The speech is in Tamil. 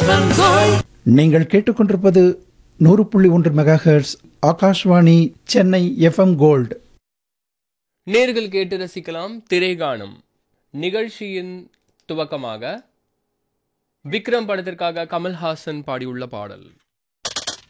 நீங்கள் கேட்டுக்கொண்டிருப்பது 100.1 megahertz Akashvani Chennai FM gold. நேர்கள் கேட்டு ரசிக்கலாம் திரைகாணும் நிகழ்ச்சியின் துவக்கமாக விக்ரம் படத்திற்காக கமல்ஹாசன் பாடியுள்ள பாடல்.